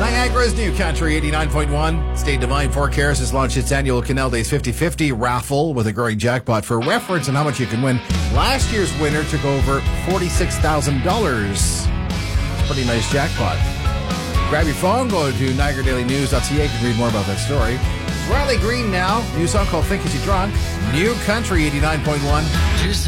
Niagara's New Country 89.1. State Divine Forecast has launched its annual Canal Days 50-50 raffle with a growing jackpot. For reference on how much you can win, last year's winner took over $46,000. Pretty nice jackpot. Grab your phone, go to NiagaraDailyNews.ca. You can read more about that story. It's Riley Green now. New song called Think Is You Drunk. New Country 89.1.